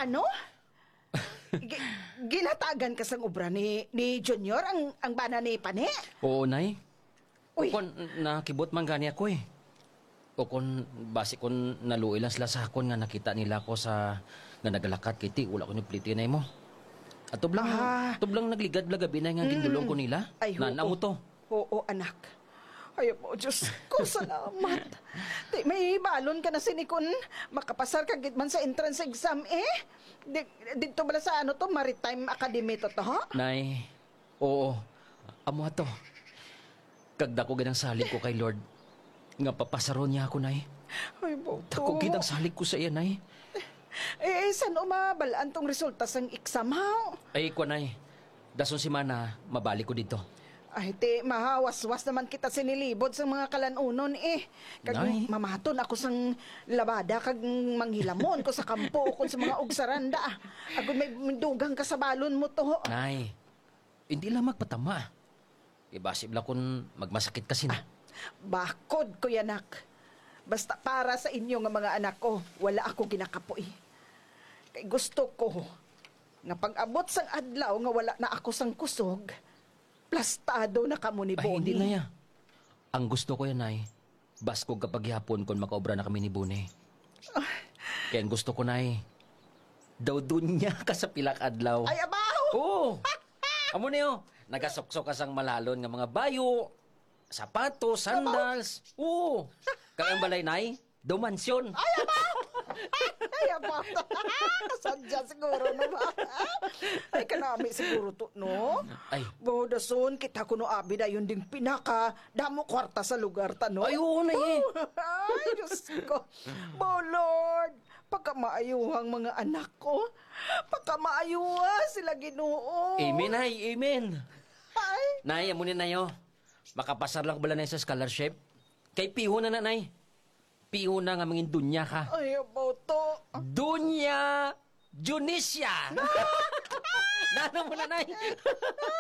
Ano? Ginatagan ka sang obra ni Junior ang bana ni Pane? Oo, nay. Uy. Kung nakibot man gani ako eh. O kung base kung naluoy lang sila sa akon nga nakita nila ko sa nga nagalakat kiti wala ko ni plitinay mo. At tublang nagligad gabi na nga gindulong ko nila. Ay, Nana mo to. Oo, anak. Ay po, Diyos ko, salamat. May balon ka na sinikon. Makapasar ka git man sa entrance exam dito bala sa Maritime Academy to ha? Nay, oo. Amo to. Kagda ko ganang salig ko kay Lord. Nga papasaron niya ako, nay. Ay po, Dako gid ang salig ko sa iya, nay. Saan umabalaan tong resulta sang exam, ha? Ay, ko, nay. Dason si Mana, mabalik ko dito. Ay, mahawas-was naman kita sinilibod sa mga kalanunon, Kag Nay. mamaton ako sang labada, kag manghilamon ko sa kampo, kung sa mga ugsaranda. Agad may dugang ka sa balon mo to. Nay, hindi lang magpatama. Ibasib lang kung magmasakit kasi na. Bakod ko yanak. Basta para sa inyo nga mga anak ko, wala ako ginakapoy. Kay gusto ko nga pag-abot sang adlaw nga wala na ako sang kusog, plastado na kamo ni Ay, Bonnie. hindi na ya. Ang gusto ko yan, Nay, baskog kapag hapon kung makaobra na kami ni Bune. Kaya ang gusto ko, Nay, daw dun niya ka sa pilak adlaw. Ay, abaw! Oo! Amo niyo, nagasok-sok ka sang malalon nga mga bayo, sapatos, sandals. Oo! Kaya ang balay, Nay, daw mansyon. Ay, abaw! Ay, abaw! Sadya siguro naman. Ay, kanami siguro to, no? Ay. Bodason, kita ko no abi na yun ding pinaka damo kwarta sa lugar ta, no? Ay, oo, Nay. Ay, Diyos ko. Oh, Lord, pagkamaayuhang mga anak ko, pagkamaayuha sila Ginoo. Amen, Nay, amen. Ay, Nay, amunin na yo. Makapasar lang bala na sa scholarship. Kay piho na, Nay. Piho na nga mangin dunya ka. ay, about to. Dunya Junisya! Nano mo na, Nay?